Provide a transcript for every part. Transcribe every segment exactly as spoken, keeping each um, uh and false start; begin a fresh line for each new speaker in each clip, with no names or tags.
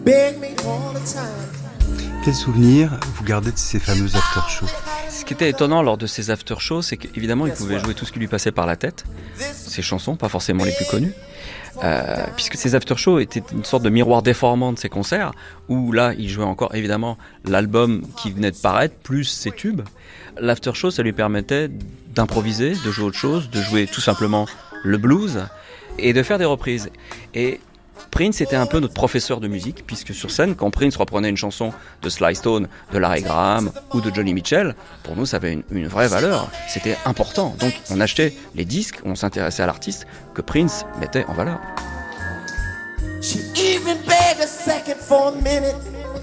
Quel souvenir vous gardez de ces fameux after-shows ?
Ce qui était étonnant lors de ces after-shows, c'est qu'évidemment, il pouvait jouer tout ce qui lui passait par la tête, ses chansons, pas forcément les plus connues, euh, puisque ces after-shows étaient une sorte de miroir déformant de ses concerts, où là, il jouait encore évidemment l'album qui venait de paraître, plus ses tubes. L'after-show, ça lui permettait d'improviser, de jouer autre chose, de jouer tout simplement le blues, et de faire des reprises. Et Prince était un peu notre professeur de musique, puisque sur scène, quand Prince reprenait une chanson de Sly Stone, de Larry Graham ou de Johnny Mitchell, pour nous ça avait une, une vraie valeur, c'était important. Donc on achetait les disques, on s'intéressait à l'artiste que Prince mettait en valeur. She even begged a second for a minute.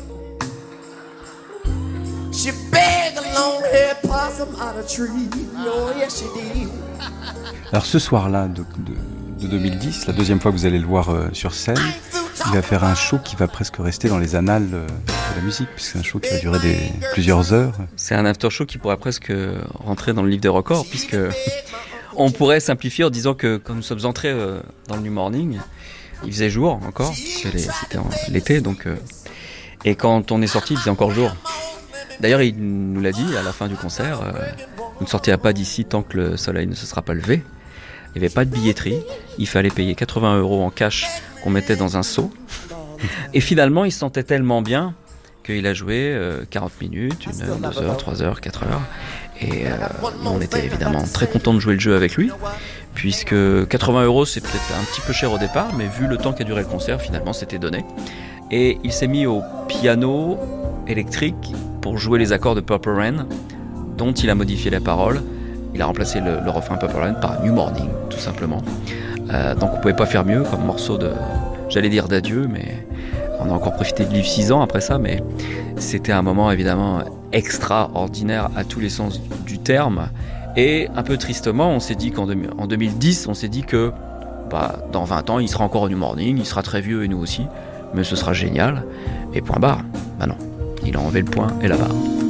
She begged a long-haired possum out of tree. Oh yes she did.
Alors ce soir-là de, de... de deux mille dix, la deuxième fois que vous allez le voir euh, sur scène, il va faire un show qui va presque rester dans les annales euh, de la musique, puisque c'est un show qui va durer des, plusieurs heures.
C'est un after show qui pourrait presque rentrer dans le livre des records, puisque on pourrait simplifier en disant que quand nous sommes entrés euh, dans le New Morning, il faisait jour encore, c'était en, l'été, donc euh, et quand on est sorti, il faisait encore jour. D'ailleurs, il nous l'a dit à la fin du concert, euh, vous ne sortirez pas d'ici tant que le soleil ne se sera pas levé. Il n'y avait pas de billetterie, il fallait payer quatre-vingts euros en cash qu'on mettait dans un seau. Et finalement, il se sentait tellement bien qu'il a joué euh, quarante minutes, une heure, deux heures, trois heures, quatre heures. Et euh, on était évidemment très contents de jouer le jeu avec lui, puisque quatre-vingts euros, c'est peut-être un petit peu cher au départ, mais vu le temps qu'a duré le concert, finalement, c'était donné. Et il s'est mis au piano électrique pour jouer les accords de Purple Rain, dont il a modifié les paroles. Il a remplacé le, le refrain Purple Rain par New Morning, tout simplement. Euh, donc on ne pouvait pas faire mieux comme morceau de, j'allais dire d'adieu, mais on a encore profité de vivre six ans après ça, mais c'était un moment évidemment extraordinaire à tous les sens du terme. Et un peu tristement, on s'est dit qu'en en deux mille dix, on s'est dit que bah, dans vingt ans, il sera encore au New Morning, il sera très vieux et nous aussi, mais ce sera génial. Et point barre, bah non, il a enlevé le point et la barre.